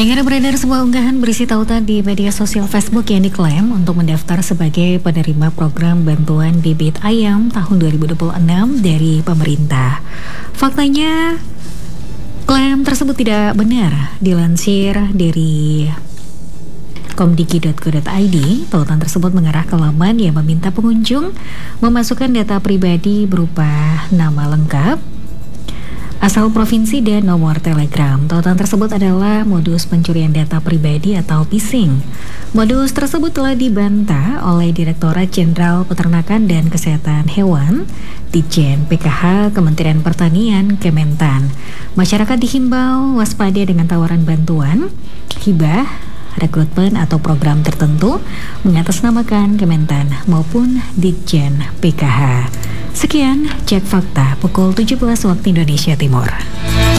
Pendengar, beredar sebuah unggahan berisi tautan di media sosial Facebook yang diklaim untuk mendaftar sebagai penerima program bantuan bibit ayam tahun 2026 dari pemerintah. Faktanya, klaim tersebut tidak benar. Dilansir dari komdiki.go.id, tautan tersebut mengarah ke laman yang meminta pengunjung memasukkan data pribadi berupa nama lengkap, asal provinsi, dan nomor telegram. Tautan tersebut adalah modus pencurian data pribadi atau phishing. Modus tersebut telah dibantah oleh Direktorat Jenderal Peternakan dan Kesehatan Hewan, Ditjen PKH Kementerian Pertanian, Kementan. Masyarakat dihimbau waspada dengan tawaran bantuan, hibah, rekrutmen atau program tertentu mengatasnamakan Kementan maupun Ditjen PKH. Sekian Cek Fakta pukul 17 waktu Indonesia Timur.